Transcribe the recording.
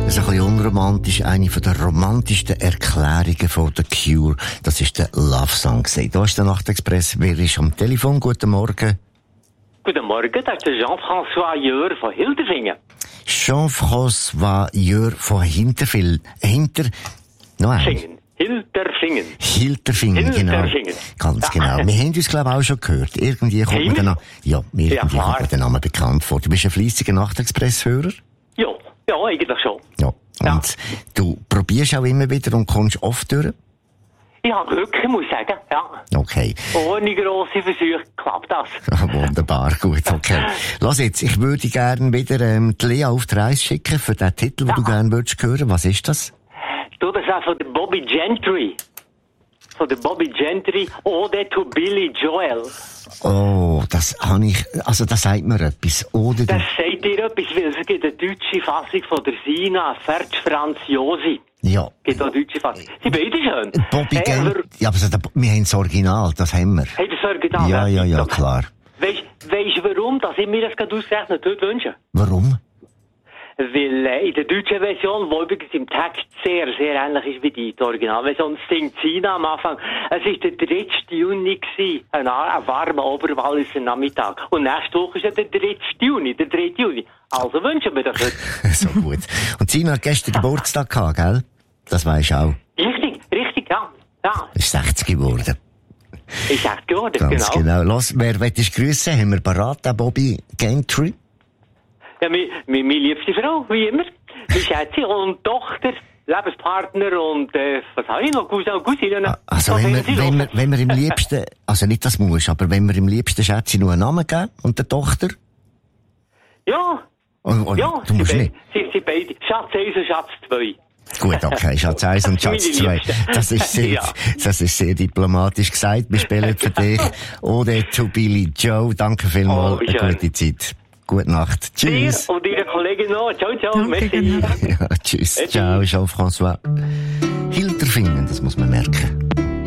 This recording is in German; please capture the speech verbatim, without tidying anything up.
Das ist ein bisschen unromantisch. Eine der romantischsten Erklärungen von The Cure. Das ist der Love Song. Da ist der Nachtexpress. Wer ist am Telefon? Guten Morgen. Guten Morgen, das ist der Jean-François Jör von Hilterfingen. Jean-François Jör von Hinterfil. Hinter... Noch ein. Fingen. Hilterfingen. Hilterfingen, genau. Hilterfingen. Ganz Ja. genau. Wir haben uns, glaube ich, irgendwie auch schon gehört. Irgendwie kommt mir der Name, ja, irgendwie Ja, kommt klar. mir der Name bekannt vor. Du bist ein fleissiger Nachtexpress-Hörer? Ja, ja, eigentlich schon. Ja. Ja. Und du probierst auch immer wieder und kommst oft durch? Ich habe Glück, ich muss sagen, ja. Okay. Ohne grosse Versuche klappt das. Ah, wunderbar, gut, okay. Lass jetzt, ich würde gerne wieder ähm, die Lea auf die Reise schicken für den Titel, den Ja. du gerne würdest hören. Was ist das? Du, das ist auch von der Bobby Gentry. Von der Bobby Gentry, Ode to Billy Joel. Oh, das habe ich, also das sagt mir etwas. Oder Das du, sagt dir etwas, weil es gibt eine deutsche Fassung von der Sina, Fertz Franz Josi. ja. Gibt auch eine deutsche Fassung. Sie beide schön. Bobby Hey, Gent, aber- ja, aber so, der- wir haben das Original, das haben wir. Hey, das Original. Ja, ja, ja, klar. Weißt du, warum, dass ich mir das gerade ausgerechnet dort wünsche? Warum? Weil äh, in der deutschen Version, die übrigens im Text sehr, sehr ähnlich ist wie die, die Originalversion, singt Sina am Anfang. Es war der dritte Juni, gewesen, ein, ein warmer Oberwalliser Nachmittag. Und nächste Woche ist ja der dritte Juni, der dritte Juni. Also wünschen wir das heute. So gut. Und Sina hat gestern Geburtstag gehabt, gell? Das weisst du auch. Richtig, richtig, ja. Ja, Ist sechzig geworden. ist echt geworden, Ganz genau. genau. Los, wer willst du grüssen? Haben wir parat, den Bobby Gentry? Ja, meine, meine, meine liebste Frau, wie immer. Meine Schätze und Tochter, Lebenspartner und, äh, was habe ich noch? Cousin und Cousinen. Ah, Also, Was wenn haben wir, Sie wenn noch? wir, wenn wir im liebsten, also nicht das musst, aber wenn wir im liebsten Schätze nur einen Namen geben und der Tochter? Ja, Und, und, ja, du musst sie, nicht. be- sie, sie beide. Schatz eins und Schatz zwei. Gut, okay, Schatz eins und Das Schatz ist meine zwei. Liebste. Das ist sehr, Ja. das ist sehr diplomatisch gesagt. Wir spielen für dich Ode to Billy Joe. Danke vielmals. Oh, wie Eine schön. gute Zeit. Gute Nacht. Tschüss. Dir und Ihre Kollegin noch. Ciao, ciao. Danke, Merci. genau. Ja, tschüss. Tschüss. Ciao, Jean-François. Hilterfingen, das muss man merken.